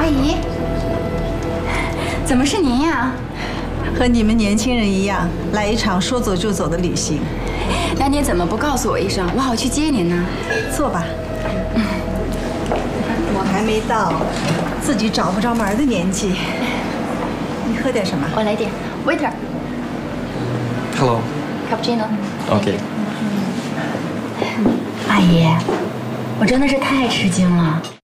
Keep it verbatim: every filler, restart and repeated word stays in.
姨，怎么是您呀？ 和你们年轻人一样，来一场说走就走的旅行。 那您怎么不告诉我一声，我好去接您呢？ 坐吧。嗯，我还没到自己找不着门的年纪。你喝点什么？ 我来点 waiter。 Hello。 cappuccino。 OK。 阿姨，我真的是太吃惊了。